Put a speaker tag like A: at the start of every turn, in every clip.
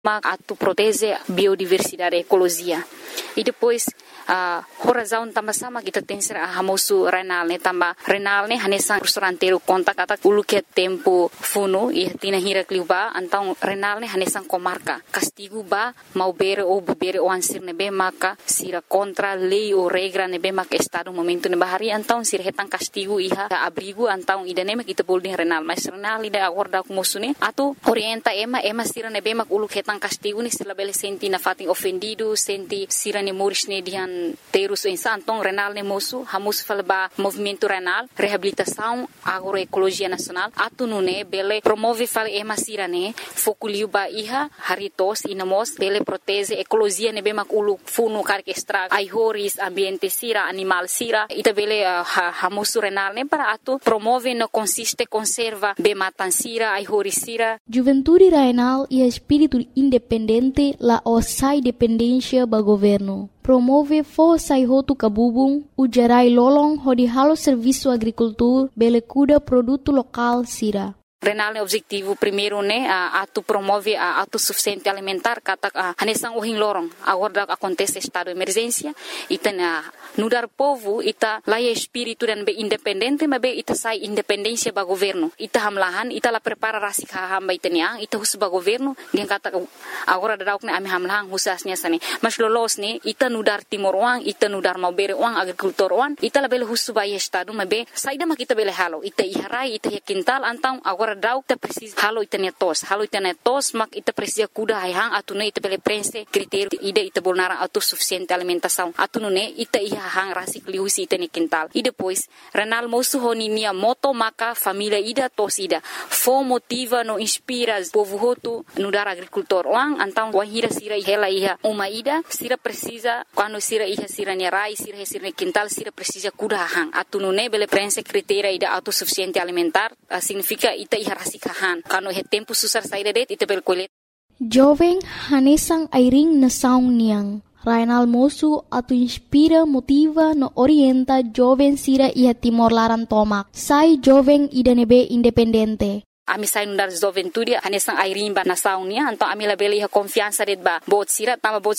A: atu protege biodiversidade e ecologia. E depois horazão também sama kita tem ser hamosu renal ne tamba renal ne hanesang restauranteiro kontak kata ulu que tempo funo e tina hira kliuba então renal ne hanesang comarca castigo ba mau bere ou bebere o ansir ne be maka sira contra lei ou regra ne be maka estado momento ne bahari então sira hetang castigo iha abrigo então idane me kita boleh renal mas renal ida acorda com musune atu orienta ema sira ne be maka ulu hetang castigo ne sila bele senti na fating ofendido senti sira ne moris ne dihan terus então renal ne moço hamus falba movimento renal reabilitação agroecologia nacional atunune bele promove fal emasira ne foculiu ba iha haritos inamos bele protege ecologia ne be makulu funu kar que estraga ai horis ambiente sira animal sira ita bele hamus renal ne para atu promove no consiste conserva be matan sira ai horis sira
B: Juventude renal e espírito independente la osai dependência ba governo promove força e roto cabubung, o gerai lolong hodi halo serviço agricultor, bele cuida produto local sira.
A: Renal é objetivo primeiro né atu promove a autossuficiente alimentar kata hanesang uhin lorong agora acontece estado de emergência ita nudar povo ita laia espírito dan be independente mas be ita sai independência ba governo ita hamlahan ita la prepara rasik hamba itania ita hus ba governo dia kata agora dadauk ne ami hamlahan husasnya sani mas lolos ne ita nudar timor uang ita nudar mau bere uang agricultor uang ita la bele hus ba estado mas be saida ma kita bele halo ita iharai ita quintal antang agora dau ita precisa halo ita netos mak ita precisa kuda hang atune ita bele prense critério ida ita bolnara autossuficiente alimentação atune ita hang rasik liusi ita ne quintal e depois renal moço honinia moto maka família ida tosida fo motiva no inspira povo hotu no dar agricultor lang antang wahira sira hela iha uma ida sira precisa quando sira iha sira ne rai sira ne quintal sira precisa kuda hang atune bele prense critério ida autossuficiente alimentar significa ita rasikahan kano he tempo susar saída det ita bel kolet
B: jovem hanesang airing na saung niang Rainal moço atu inspira motiva no orienta jovem sira ia timor laran tomak sai jovem ida nebe independente
A: ami sai nundar juventude hanesang airing ba na saung nia então ami la bele confiança det ba bot sira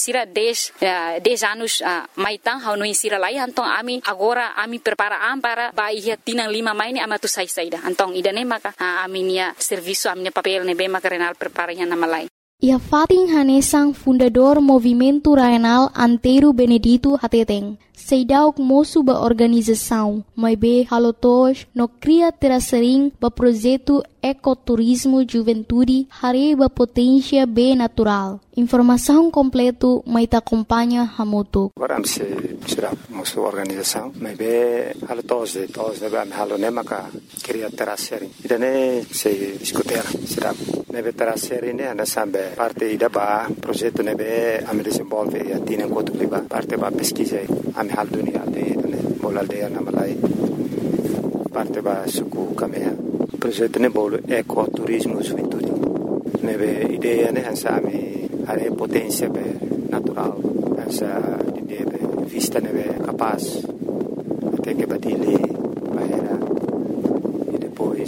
A: 10 anos maitang hau no insira lai então ami agora ami prepara para ba ia tinang 5 mai ni amatu sai saida então ida ne maka ami nia serviço ami papel ne be maka renal prepara ya nama lai
B: Ia fating hanesang fundador movimento renal Antero Benedito Hateteng. Seidauk moço ba organização, mas be halotos no cria terasering ba projeto ecoturismo juventude hare ba potência be natural. Informação completo mai ta acompanha hamoto.
C: Agora se será moço organização, mas be halotos de ba halo nemaka cria terasering. Idane se discutir será nebe terasering ne ana sambe parte da ba projeto nebe am desenvolve e atine enquanto liba parte ba pesquisa am hal dunia de bol aldeia na malai parte ba suku kamea projeto ne bol ecoturismo juventude nebe ideia ne hansa ami are potência be natural hansa de vista nebe capaz até que batile bahera e depois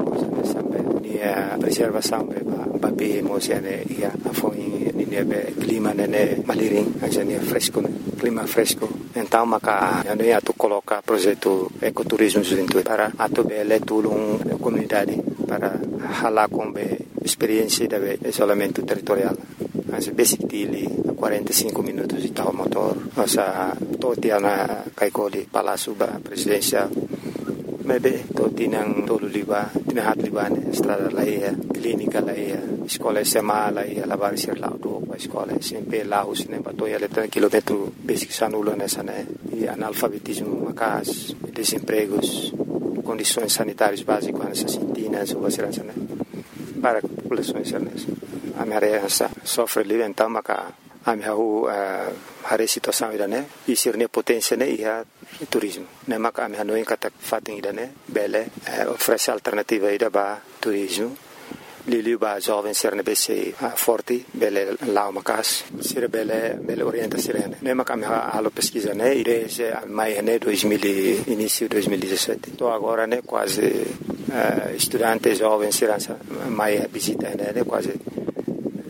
C: preservação ba be mosiane ia afoi nebe clima nene maliring hansa fresco clima fresco então maka yani atu coloca projeto ecoturismo juventude para atu bele tulung comunidade para hala combe experiência de isolamento territorial as basic tili 45 minutos de tal motor asa totiana kaikoli palasu ba presidencial mebe totinang tolu liba tinahat libane estrada laia clínica laia escola SMA laia lavar ser laudo escola sempre laos ne batoia letra quilômetro basic sanulo nessa né e analfabetismo macas desempregos condições sanitárias básicas nessa sintina sobre segurança né para populações a minha sofre ali então maca a minha hari situação irane e sirne potência né e turismo né maca a minha não encata fating irane bele oferece alternativa ida ba turismo Lili ba jovem ser nebese forte bele lao macas sire bele orienta sirene ne maca a halo pesquisa né ide mai né 2000 início 2017 tô agora né quase estudante jovem sirança mai visita né quase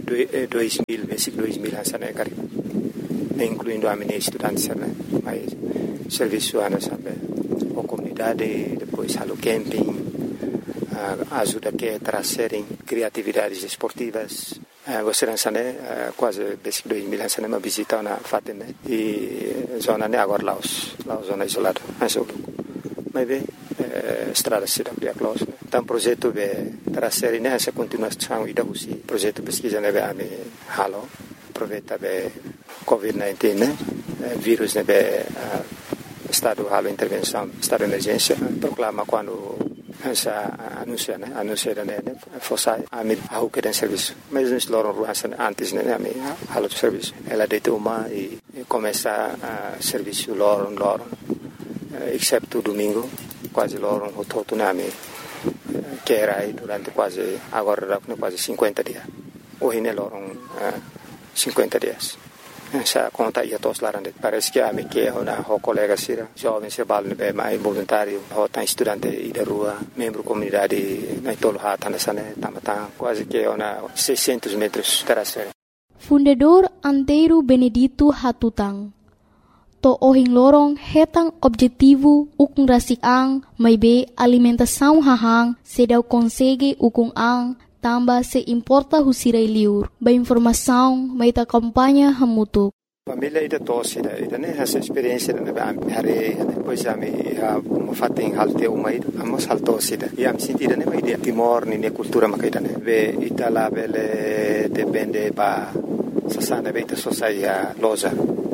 C: 2000, basic 2000 sana kari, incluindo a minha estudante sana, mas serviço ana sabe, a comunidade, depois halo camping, ajuda que trazerem criatividades esportivas. Gostaria de quase basic 2000 sana uma visita na Fatene e zona ne agora Laos zona isolada, mas bem estrada se abrir a close. Então projeto be trazer nessa continuação e da usi projeto pesquisa ne be a me halo aproveita be COVID-19 vírus ne be estado halo intervenção estado de emergência proclama quando essa anuncia né fosse a me ao que tem serviço mas não estou antes né a me halo serviço ela deita uma e começa a serviço loro exceto domingo quase loro o nome que era aí durante quase agora quase 50 dias hoje ne loro 50 dias essa conta ia todos lá parece que a me que uma colega sira jovem se bal ne mais voluntário tá estudante e da rua membro comunidade na tolo hata na sana tamata quase que uma 600 metros terasfera
B: Fundador Antero Benedito Hatutang to ohing lorong hetang objetivo ukung rasik ang may be alimentação hahang sedaw konsege ukung ang tamba se importa husiray liur ba informação may ta kampanya hamutuk
C: família ida tosida ida ne essa experiência ne ba hare depois ami uma fating halte uma ida amos haltosida e am sentida ne mai dia timor ni ne cultura makaida ne ve itala bele depende ba sasana be ita sosaia loza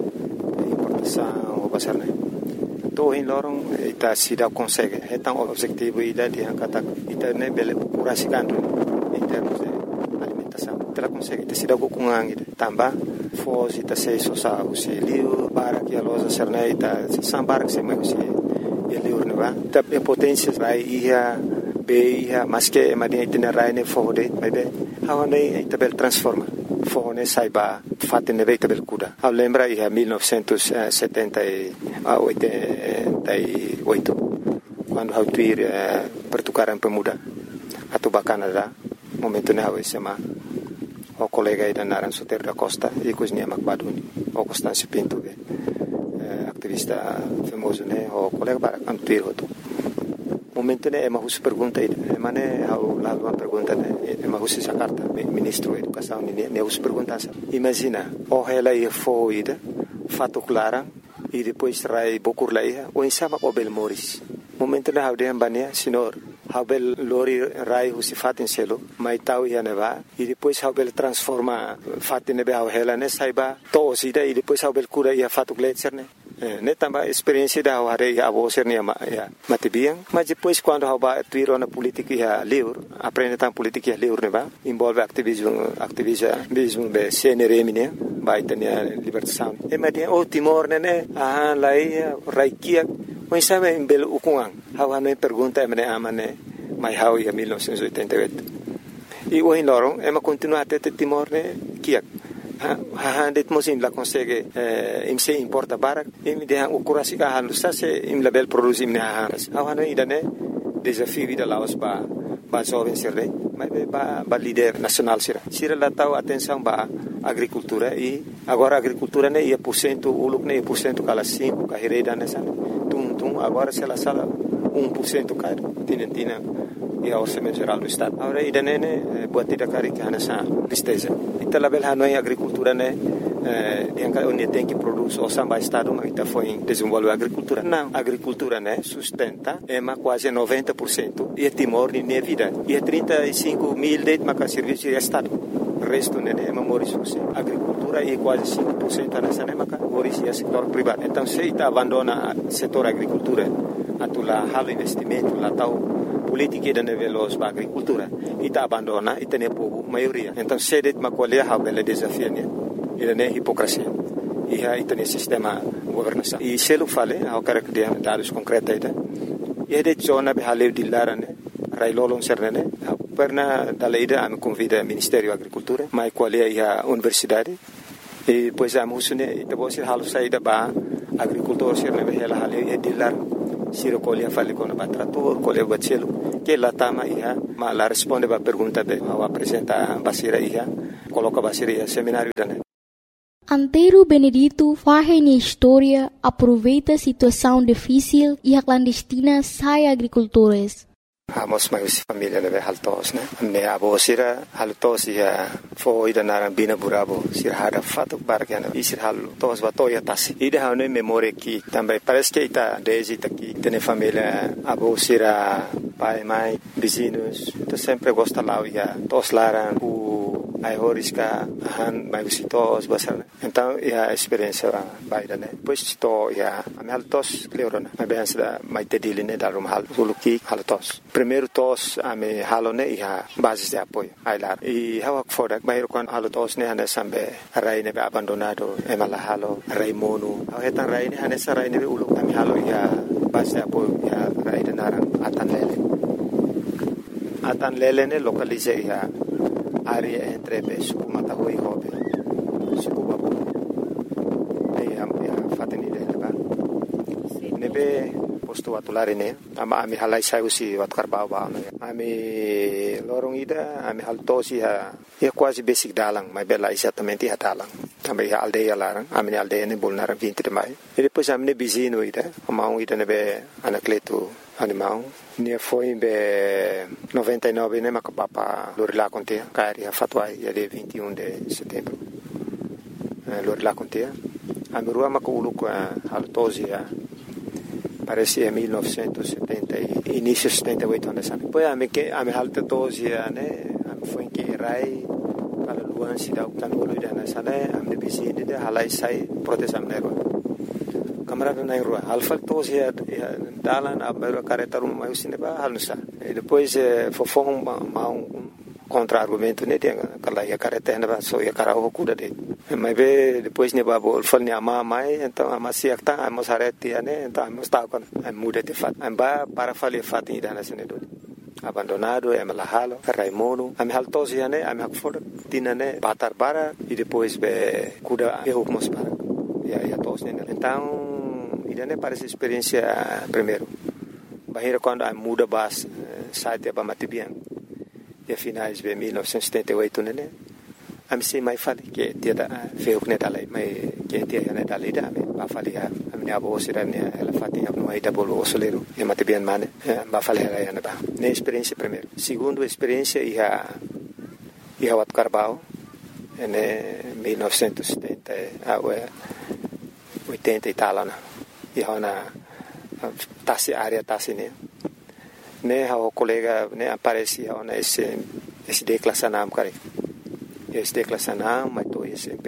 C: o basarne to in lorong ita sida consegue hetang objetivo ida di angkata ita ne bele kurasikan in termos de alimentação ita consegue ita sida kukungang ita tamba fos ita se sosa usi liu para que a loja serne ita sambar se mai usi liu ne va ita potência vai ia be ia mas que madia ita rai ne fode bebe hawane ita bel transforma fone saiba fatene veita bel kuda a lembra ia 1988 quando hau tuir pertukaran pemuda atau Canada momento ne hau sema o colega ida naran Soter da Costa e cozinha Macbaduni o Constâncio Pinto activista famoso ne o colega para antuir hoto momento ne ema hus pergunta ida emane hau la uma pergunta ne ema hus essa carta ministro educação ne hus pergunta imagina o ela ia foida fato clara e depois rai bokur laia o insama o bel moris momento ne hau de ambania senhor hau bel lori rai hus fatin selo mai tau ia neva e depois hau bel transforma fatin ne hau ela ne saiba to sida e depois hau bel cura ia fato gletser ne tambah experiência da hari a você ne matibiang mas depois quando hau ba tuiro na política ia liur aprende tam política ia liur ne ba envolve activismo be CNRM ne ba itania libertação e madia o Timor ne lai raikia o sabe em bel ukungang hau ne pergunta me amane mai hau ia 1988 e o lorong ema continua até Timor ne kiak det mosim la consegue im se importa barak im de o kurasi ka halu sa se im label produzim ne haras hano idane desafio vida laos ba jovem sirre mas ba líder nacional sira la tau atenção ba agricultura e agora agricultura ne ia % uluk ne % kala 5 ka hereda ne san tum agora se la sala 1% ka tinentina e a orçamento geral do estado agora idane ne buat tidak kari que hanasa tristeza ita label hanoi agricultura ne yang onde tem que produz o samba estado mas ita foi desenvolver agricultura não agricultura ne sustenta ema quase 90% e Timor ne vida e 35.000 de maka serviço de estado resto ne ema moris agricultura e quase 5% nessa ne maka moris e setor privado então se ita abandona setor agricultura atula halo investimento la tau politica da veloz ba agricultura ita abandona ita ne povo maioria então sedet makolia ha bela desafio ne ida ne hipocrisia e ha ita ne sistema governação e se lo fale ha o cara que de dados concreta ita e de zona be hale dillara ne railolon sernene perna dalla ida am convida Ministério Agricultura mai qualia ia universidade e pois am husune ita bosir halu saida ba agricultor serne be hela hale e dillar siro colia fale con batrator colia bacelo que la tama ia ma la responde ba pergunta be wa presenta basira ia coloca baseria seminário da né.
B: Antero Benedito faz a história, aproveita a situação difícil e a clandestina sai agricultores.
C: Amos mais família né haltos né. Me abo sira haltos ia foi da naran bina burabo sira hada fato bargana isir haltos batoya tas. Ida hane memória que também parece que está desde aqui tem família abo sira pai mãe vizinhos. Então sempre gosta lá ia tos laran ai horisca han mai visitos basar. Então a experiência baida né. Pois to ia am haltos cleorona. Mas bem da mai tedili né darum hal suluki haltos. Primeiro tos ame halone ia basis de apoio ailar e hawak fodak bayro kon halotos ne hane sambe rai ne be abandonado e mala halo rai monu hetan rai ne hane sarai ne be ulu ame halo ia basis de apoio ia rai de narang atan lele ne localize ia area entre be suku mata hoi hobe suku babu e am ia fateni de ba ne be posto atulari ne ama ami halai sai usi wat karbau ba ami lorong ida ami haltosi ha quase basic dalang mai bela exatamente ha dalang também ha aldeia larang ami aldeia ne bolnar 20 de mai e depois ami ne bizino ida amau ida ne be anacleto animal ne foi be 99 ne makapapa lorila contea cari ha fatwai ya de 21 de setembro lorila contea ami rua makulu ko haltosi ha parece 1970 início 78 anos sabe poi a me halte 12 ane am foi que rai para luan sida utanolo dana sana am de bisini de halai sai protesam nero kamera na rua alfa 12 ya dalan abero caretarum mai usine ba halsa e depois fofon mau contra-argumento ne tem aquela ia caretena ba so ia cara okuda de mas depois ne babo fal ne ama mai então ama siakta amos areti ane então amos ta kon muda de fat amba para falir fat ida na sene do abandonado e malahalo raimono am haltos ane am hakfor tinane batar para e depois be kuda e hukmos para ia tos ne então ida ne parece experiência primeiro bahira quando am muda bas site ba matibian e finais de 1978 né am sei mai fali que dia da feu ne dalai mai que dia ne dalai da ba fali a minha avó sira ne ela fatia no aí da bolo osoleiro e mate bien mane ba fali ela ne ba ne experiência primeiro segundo experiência ia wat Carbau ne 1970 a 80 e tal na ia na tasi área tasi ne ha o colega ne aparecia ona esse declassanam kare esse declassanam mas to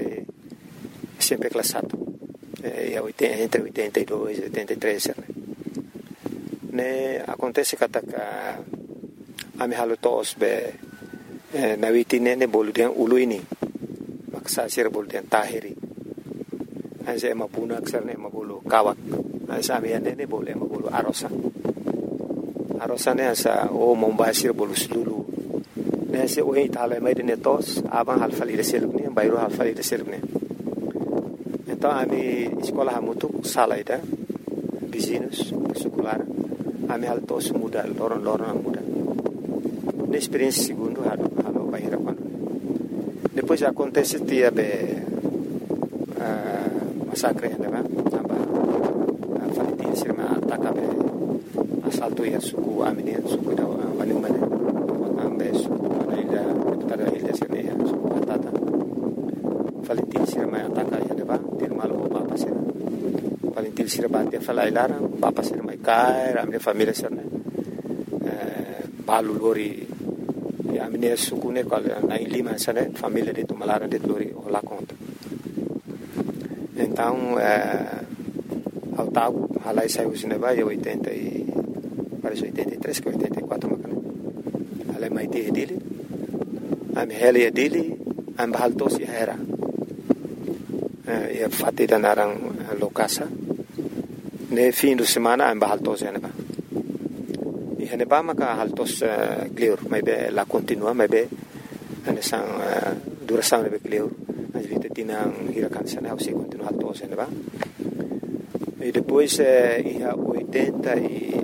C: sempre classado e 80 entre 82 e 83 ne acontece que a me halo tos be na witine ne boludian uluini maksa sir boludian tahiri anse mabuna aksar ne mabulu kawak anse ne bolu mabulu arosane asa o mombasir bolus dulu nesse o itala mai de netos aban halfali de selubni bairo halfali de selubni então ami escola hamutu sala ida vizinhos secular ami haltos muda loron muda na experiência segundo halo baira quando depois acontece dia be massacre né aba falitin sirma ataka assalto ia suku amine suku da wani mane ambe suku ida tada ida sene suku atata Valentin sira mai ataka ya deba dir malo papa sira Valentin sira bate fala ilara papa sira mai kai amne família sira balu lori ya amine suku ne kal na lima sane família de tumalara de lori ola conta então ao tago halai saiu sineba e 80 e parece 83 que 84 macana ale mai te dele am hele dele am haltos e era e fatti da narang lokasa ne fim de semana am haltos e neba e neba maka haltos clear mai be la continua mai be ane sang duração ne be clear as vite tinang hirakan sana au se continua haltos e neba e depois ia 80 e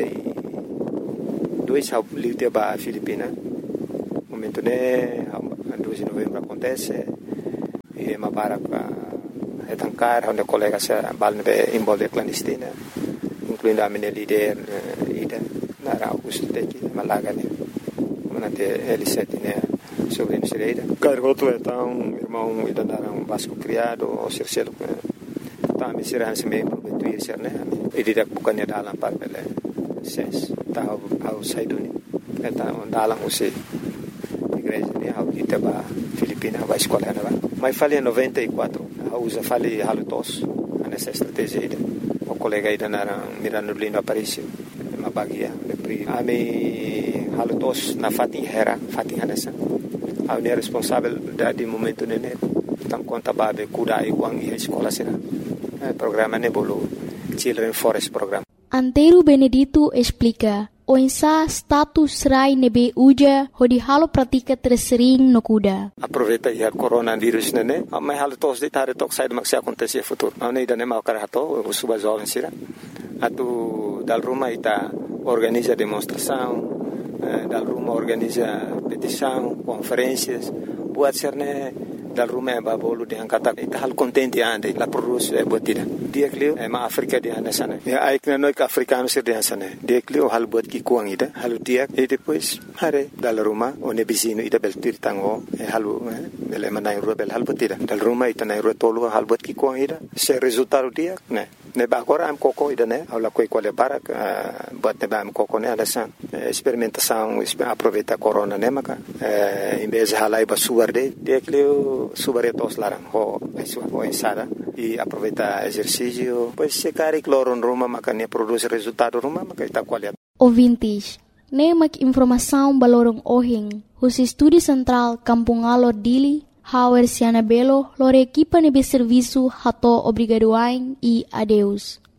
C: 92 ha livte ba Filipina momento ne 2 de novembro acontece, e Mabarak Etankar, onde colegas balne envolve clandestina, incluindo a minha líder, Ida, Nara Augusto Teki, Malagane, Manante L7, né, sobre a Ida. Cargoto é um irmão, Ida Nara, Vasco criado, ou Circelo, tá, me será assim mesmo, para ir ser, né, e direto bukannya dalam par pele, ses, tá, ao saiduni, então dalam você, igreja, né, ao Itaba, Filipina, vai escola, né, mas falei em 94, a usa falei halutos, nessa estratégia aí, o colega aí da Nara Miranda Blindo apareceu, uma bagia, a me halutos na Fatin Hera, Fatin Hanessa, a minha responsabilidade de momento nele, então conta babe kuda iguang e escola será, programa nebolo, Children Forest Program.
B: Antero Benedito explica, o insa status rai nebe uja hodi halo pratika tersering no kuda.
C: Aproveita ya coronavírus nene, mas halo tos de tare tok sai maksi acontecer futuro. Não nem dane mau karato, o suba jovem sira. Atu dal rumah ita organiza demonstração, dal rumah organiza petição, conferências, buat serne dal rumah babolu de angkata ita hal contente ande la produz botida dia klio ma Afrika de anasana ya aikna noi ka africano sir de anasana dia klio hal bot ki kuang ida hal dia e depois hare dal rumah one bisino ida bel tir tango halu bel manai rubel hal botida dal rumah ita nai rotolo hal bot ki kuang ida se resultado dia ne ba agora am coco ida ne aula coi quale barak bot ne ba am coco ne alasan experimentação aproveita corona ne maka em vez de halai ba suarde dia klio subaretos larang ho ensada e aproveita exercício pois se cari cloro ruma makanya produz resultado ruma maka ita qualidade.
B: Ouvintes, nemak informação balorong ohing, os estúdio central Kampung Alor Dili, Hauer Siana Belo, lor equipa nebe serviço hato obrigadoain e adeus.